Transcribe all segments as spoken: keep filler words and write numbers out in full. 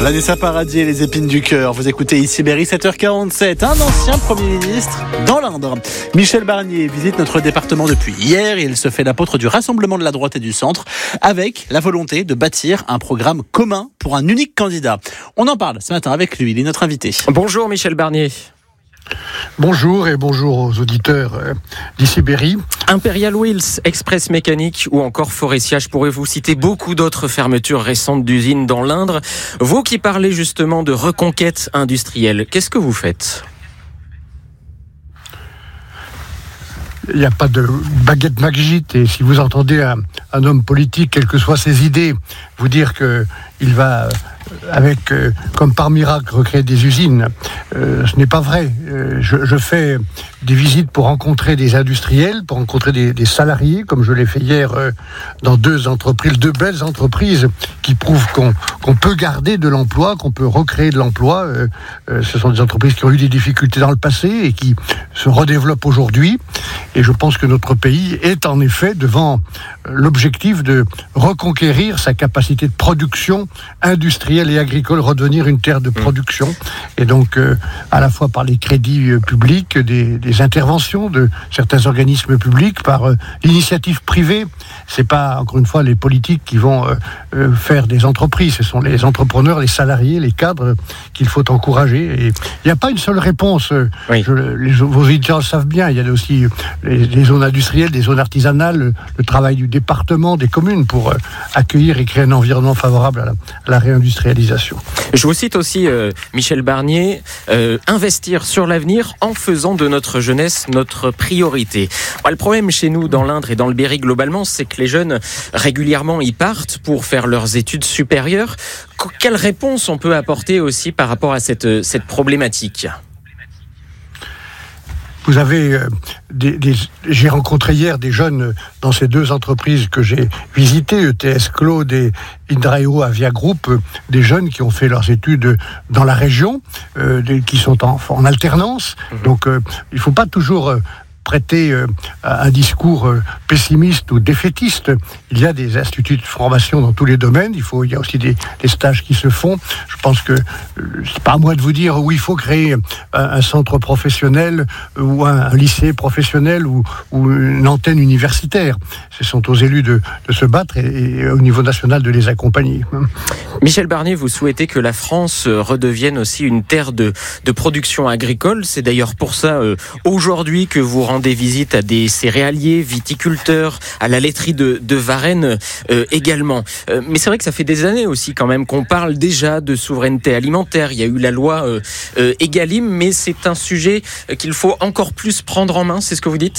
Vanessa Paradis et les épines du cœur. Vous écoutez ici Berry, sept heures quarante-sept. Un ancien Premier ministre dans l'Indre. Michel Barnier visite notre département depuis hier. Il se fait l'apôtre du rassemblement de la droite et du centre avec la volonté de bâtir un programme commun pour un unique candidat. On en parle ce matin avec lui. Il est notre invité. Bonjour Michel Barnier. Bonjour et bonjour aux auditeurs euh, d'ici Berry. Imperial Wheels, Express Mécanique ou encore Forestia, je pourrais vous citer beaucoup d'autres fermetures récentes d'usines dans l'Indre. Vous qui parlez justement de reconquête industrielle, qu'est-ce que vous faites ? Il n'y a pas de baguette magique et si vous entendez un, un homme politique, quelles que soient ses idées, vous dire qu'il va, avec, euh, comme par miracle, recréer des usines, euh, ce n'est pas vrai. Euh, je, je fais des visites pour rencontrer des industriels, pour rencontrer des, des salariés, comme je l'ai fait hier euh, dans deux entreprises, deux belles entreprises qui prouvent qu'on, qu'on peut garder de l'emploi, qu'on peut recréer de l'emploi. Euh, euh, ce sont des entreprises qui ont eu des difficultés dans le passé et qui se redéveloppent aujourd'hui. Et je pense que notre pays est en effet devant l'objectif de reconquérir sa capacité de production industrielle et agricole, redevenir une terre de production. Et donc, euh, à la fois par les crédits euh, publics, des, des interventions de certains organismes publics, par euh, l'initiative privée. C'est pas, encore une fois, les politiques qui vont euh, euh, faire des entreprises. Ce sont les entrepreneurs, les salariés, les cadres euh, qu'il faut encourager. Et il n'y a pas une seule réponse. Euh, oui. je, les, vos auditeurs le savent bien. Il y a aussi les, les zones industrielles, des zones artisanales, le, le travail du département, des communes pour euh, accueillir et créer un environnement favorable à la, à la réindustrialisation. Je vous cite aussi euh, Michel Barnier, euh, investir sur l'avenir en faisant de notre jeunesse notre priorité. Bon, le problème chez nous dans l'Indre et dans le Berry globalement, c'est que les jeunes régulièrement y partent pour faire leurs études supérieures. Quelle réponse on peut apporter aussi par rapport à cette, cette problématique ? Vous avez euh, des, des, j'ai rencontré hier des jeunes dans ces deux entreprises que j'ai visitées, E T S Claude et Indraeo Avia Group, euh, des jeunes qui ont fait leurs études dans la région, euh, des, qui sont en, en alternance. Mmh. Donc, euh, il ne faut pas toujours euh, prêter euh, un discours euh, pessimiste ou défaitiste. Il y a des instituts de formation dans tous les domaines. Il faut, il y a aussi des, des stages qui se font. Je pense que euh, c'est pas à moi de vous dire où il faut créer un, un centre professionnel ou un, un lycée professionnel ou, ou une antenne universitaire. Ce sont aux élus de, de se battre et, et au niveau national de les accompagner. Michel Barnier, vous souhaitez que la France redevienne aussi une terre de, de production agricole. C'est d'ailleurs pour ça euh, aujourd'hui que vous rendez visite à des céréaliers, viticulteurs, à la laiterie de, de Varennes euh, également. Euh, mais c'est vrai que ça fait des années aussi quand même qu'on parle déjà de souveraineté alimentaire. Il y a eu la loi euh, euh, Egalim, mais c'est un sujet qu'il faut encore plus prendre en main, c'est ce que vous dites ?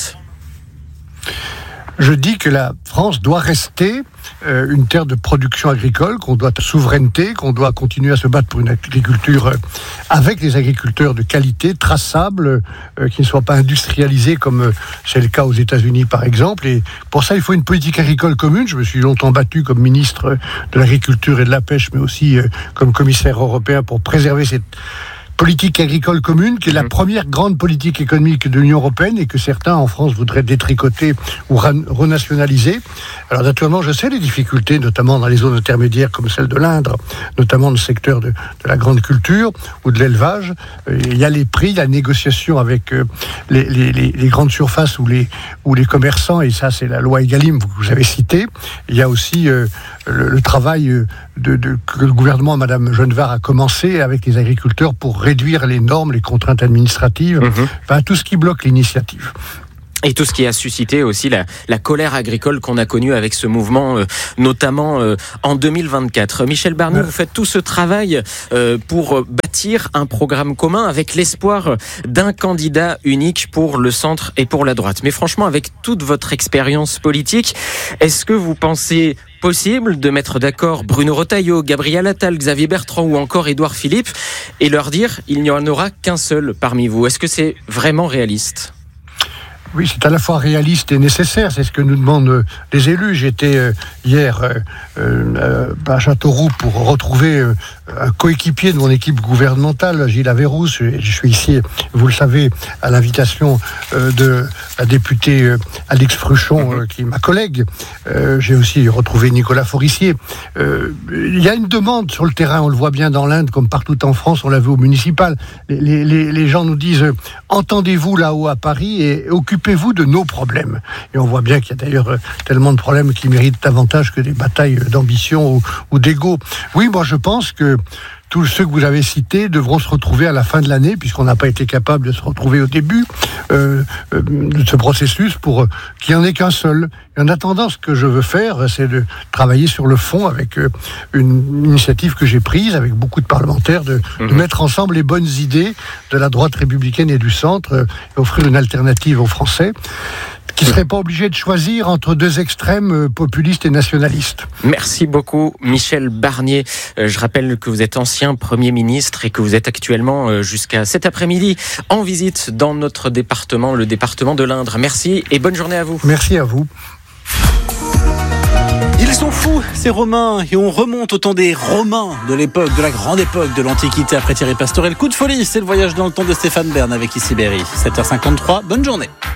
Je dis que la France doit rester euh, une terre de production agricole, qu'on doit souveraineté, qu'on doit continuer à se battre pour une agriculture euh, avec des agriculteurs de qualité, traçables, euh, qui ne soient pas industrialisés comme euh, c'est le cas aux États-Unis par exemple. Et pour ça, il faut une politique agricole commune. Je me suis longtemps battu comme ministre de l'Agriculture et de la Pêche, mais aussi euh, comme commissaire européen pour préserver cette politique agricole commune, qui est la première grande politique économique de l'Union européenne et que certains en France voudraient détricoter ou renationaliser. Alors naturellement, je sais les difficultés, notamment dans les zones intermédiaires comme celle de l'Indre, notamment dans le secteur de, de la grande culture ou de l'élevage. Il y a les prix, la négociation avec les, les, les, les grandes surfaces ou les, ou les commerçants, et ça c'est la loi Egalim que vous avez citée. Il y a aussi euh, le, le travail de, de, que le gouvernement, Madame Genevard, a commencé avec les agriculteurs pour réduire les normes, les contraintes administratives, mmh. enfin, tout ce qui bloque l'initiative. Et tout ce qui a suscité aussi la, la colère agricole qu'on a connue avec ce mouvement, euh, notamment euh, en deux mille vingt-quatre. Michel Barnier, ouais. Vous faites tout ce travail euh, pour bâtir un programme commun avec l'espoir d'un candidat unique pour le centre et pour la droite. Mais franchement, avec toute votre expérience politique, est-ce que vous pensez possible de mettre d'accord Bruno Retailleau, Gabriel Attal, Xavier Bertrand ou encore Édouard Philippe et leur dire il n'y en aura qu'un seul parmi vous ? Est-ce que c'est vraiment réaliste ? Oui, c'est à la fois réaliste et nécessaire. C'est ce que nous demandent les élus. J'étais euh, hier euh, euh, à Châteauroux pour retrouver euh, un coéquipier de mon équipe gouvernementale, Gilles Averrousse. Je, je suis ici, vous le savez, à l'invitation euh, de la députée euh, Alix Fruchon, euh, qui est ma collègue. Euh, j'ai aussi retrouvé Nicolas Forissier. Euh, il y a une demande sur le terrain, on le voit bien dans l'Inde, comme partout en France, on l'a vu au municipal. Les, les, les gens nous disent, euh, entendez-vous là-haut à Paris et occupez-vous de nos problèmes. Et on voit bien qu'il y a d'ailleurs euh, tellement de problèmes qui méritent davantage que des batailles d'ambition ou, ou d'ego. Oui, moi je pense que tous ceux que vous avez cités devront se retrouver à la fin de l'année, puisqu'on n'a pas été capable de se retrouver au début euh, euh, de ce processus, pour euh, qu'il n'y en ait qu'un seul. Et en attendant, ce que je veux faire, c'est de travailler sur le fond avec euh, une initiative que j'ai prise avec beaucoup de parlementaires, de, mmh. de mettre ensemble les bonnes idées de la droite républicaine et du centre, euh, et offrir une alternative aux Français, qui ne seraient pas obligés de choisir entre deux extrêmes populistes et nationalistes. Merci beaucoup, Michel Barnier. Euh, je rappelle que vous êtes ancien Premier ministre et que vous êtes actuellement, euh, jusqu'à cet après-midi, en visite dans notre département, le département de l'Indre. Merci et bonne journée à vous. Merci à vous. Ils sont fous, ces Romains, et on remonte au temps des Romains de l'époque, de la grande époque de l'Antiquité, après Thierry Pastorel. Coup de folie, c'est le voyage dans le temps de Stéphane Bern avec Ici Berry. sept heures cinquante-trois, bonne journée.